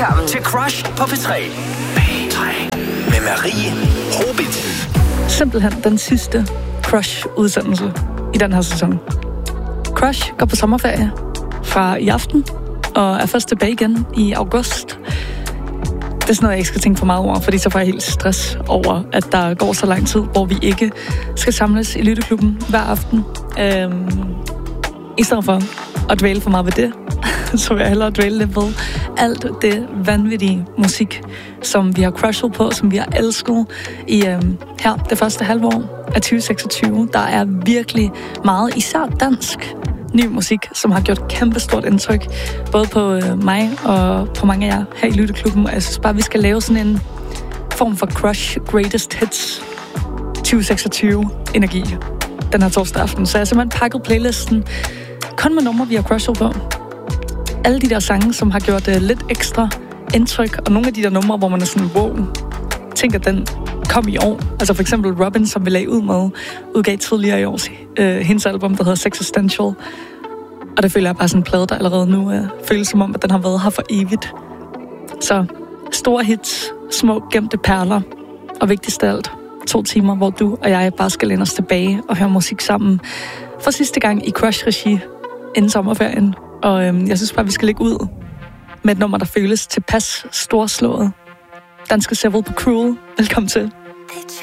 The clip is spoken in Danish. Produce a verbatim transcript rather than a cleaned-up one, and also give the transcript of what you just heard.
Velkommen til Crush på P tre. P tre med Marie Hobit. Simpelthen den sidste Crush-udsendelse i den her sæson. Crush går på sommerferie fra i aften og er først tilbage igen i august. Det er sådan noget, jeg ikke skal tænke for meget over, fordi så får jeg helt stress over, at der går så lang tid, hvor vi ikke skal samles i lytteklubben hver aften. Øhm, I stedet for at dvæle for meget ved det, så vil jeg hellere dvæle lidt ved alt det vanvittige musik, som vi har crushet på, som vi har elsket i øhm, her det første halve år af tyve seksogtyve. Der er virkelig meget, især dansk, ny musik, som har gjort kæmpestort indtryk, både på øh, mig og på mange af jer her i lytteklubben. Og jeg synes bare, vi skal lave sådan en form for Crush Greatest Hits tyve seksogtyve energi den her torsdag aften. Så jeg har simpelthen pakket playlisten kun med numre, vi har crushet på. Alle de der sange, som har gjort uh, lidt ekstra indtryk, og nogle af de der numre, hvor man er sådan, wow, tænker, den kom i år. Altså for eksempel Robin, som vi lagde ud med, udgav tidligere i år, uh, hendes album, der hedder Sexistential. Og det føler jeg bare sådan en plade, der allerede nu uh, føles som om, at den har været her for evigt. Så store hits, små gemte perler, og vigtigst af alt, to timer, hvor du og jeg bare skal læne os tilbage og høre musik sammen for sidste gang i Crush-regi inden sommerferien. Og øhm, jeg synes bare, vi skal lægge ud med et nummer, der føles tilpas storslået. Danske Seville på Cruel. Velkommen til.